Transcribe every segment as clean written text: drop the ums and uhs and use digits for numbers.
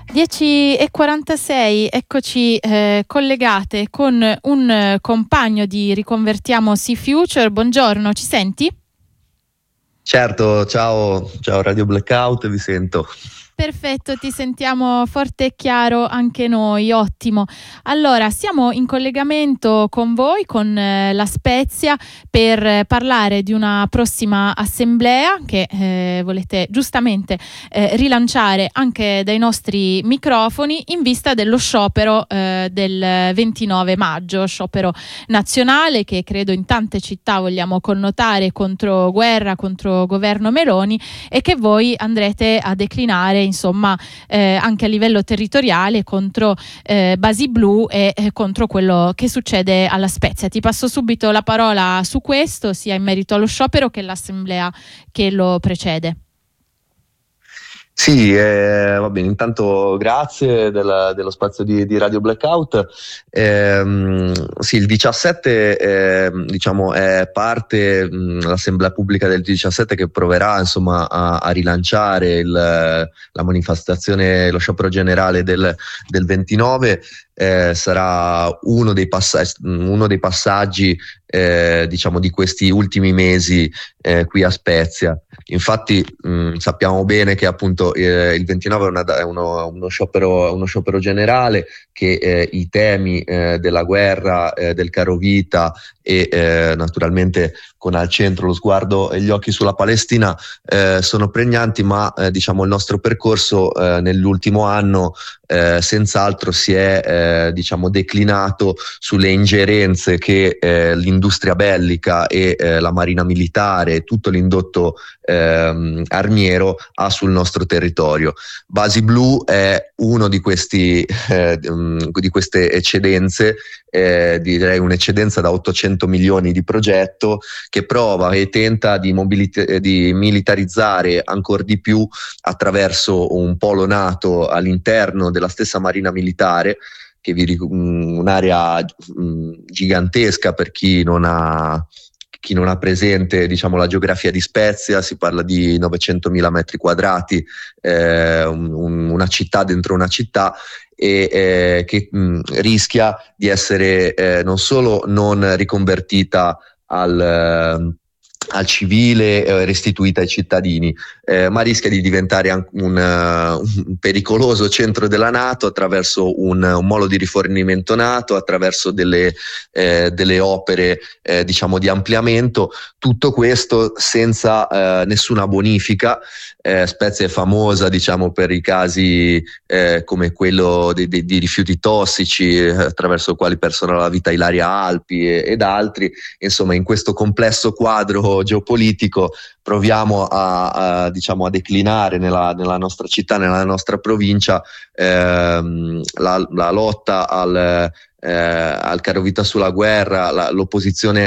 10:46, eccoci collegate con un compagno di Riconvertiamo Sea Future. Buongiorno, ci senti? Certo, ciao Radio Blackout, vi sento. Perfetto, ti sentiamo forte e chiaro anche noi, ottimo. Allora, siamo in collegamento con voi, con La Spezia, per parlare di una prossima assemblea che volete giustamente rilanciare anche dai nostri microfoni in vista dello sciopero del 29 maggio, sciopero nazionale che credo in tante città vogliamo connotare contro guerra, contro governo Meloni, e che voi andrete a declinare insomma anche a livello territoriale contro Basi Blu e contro quello che succede alla Spezia. Ti passo subito la parola su questo, sia in merito allo sciopero che l'assemblea che lo precede. Sì, va bene, intanto grazie dello spazio di Radio Blackout. Sì, il 17 diciamo è parte l'assemblea pubblica del 17 che proverà insomma a rilanciare la manifestazione, lo sciopero generale del 29. Sarà uno dei passaggi diciamo di questi ultimi mesi qui a Spezia. Infatti sappiamo bene che appunto il 29 è uno sciopero generale, che i temi della guerra, del carovita e naturalmente con al centro lo sguardo e gli occhi sulla Palestina sono pregnanti, ma diciamo il nostro percorso nell'ultimo anno senz'altro si è diciamo declinato sulle ingerenze che l'industria bellica e la marina militare, tutto l'indotto armiero ha sul nostro territorio. Basi Blu è uno di queste eccedenze, direi un'eccedenza da 800 milioni di progetto, che prova e tenta di militarizzare ancora di più attraverso un polo NATO all'interno della stessa marina militare, che un'area gigantesca per chi non ha presente diciamo la geografia di Spezia. Si parla di 900.000 metri quadrati, una città dentro una città, e che rischia di essere non solo non riconvertita al civile, restituita ai cittadini, ma rischia di diventare anche un pericoloso centro della NATO attraverso un molo di rifornimento NATO, attraverso delle opere diciamo di ampliamento. Tutto questo senza nessuna bonifica. Spezia è famosa diciamo per i casi come quello di rifiuti tossici, attraverso i quali persono la vita Ilaria Alpi ed altri. Insomma, in questo complesso quadro geopolitico proviamo a declinare nella nostra città, nella nostra provincia, la lotta al carovita sulla guerra, l'opposizione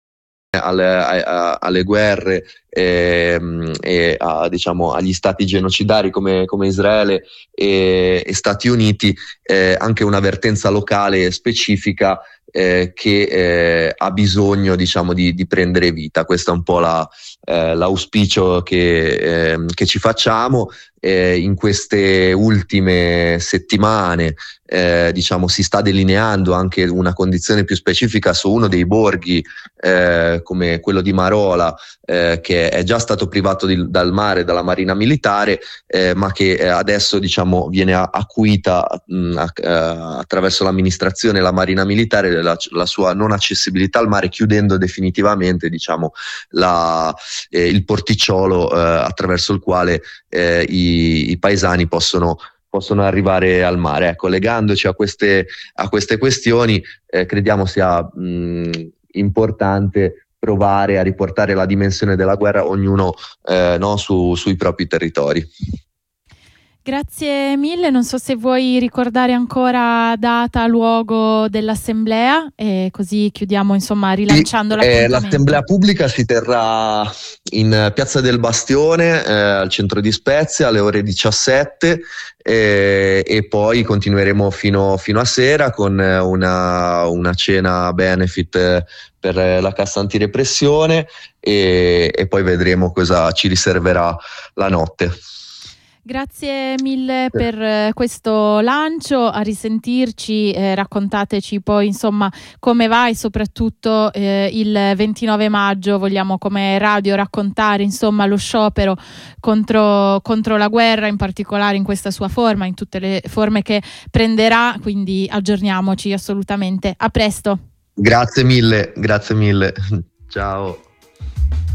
alle guerre e diciamo agli stati genocidari come Israele e Stati Uniti, anche un'avvertenza locale specifica che ha bisogno diciamo di prendere vita. Questo è un po' l'auspicio che ci facciamo. In queste ultime settimane diciamo si sta delineando anche una condizione più specifica su uno dei borghi come quello di Marola, che è già stato privato dal mare, dalla marina militare, ma che adesso diciamo viene acuita attraverso l'amministrazione e la marina militare, la sua non accessibilità al mare, chiudendo definitivamente diciamo il porticciolo attraverso il quale i paesani possono arrivare al mare. Ecco, legandoci a queste questioni, crediamo sia importante provare a riportare la dimensione della guerra, ognuno sui propri territori. Grazie mille, non so se vuoi ricordare ancora data, luogo dell'assemblea, e così chiudiamo insomma rilanciando l'appuntamento. L'assemblea pubblica si terrà in Piazza del Bastione, al centro di Spezia, alle ore 17, e poi continueremo fino a sera con una cena benefit per la cassa antirepressione, e poi vedremo cosa ci riserverà la notte. Grazie mille per questo lancio, a risentirci, raccontateci poi insomma come va, e soprattutto il 29 maggio vogliamo come radio raccontare insomma lo sciopero contro la guerra, in particolare in questa sua forma, in tutte le forme che prenderà, quindi aggiorniamoci assolutamente. A presto. Grazie mille, ciao.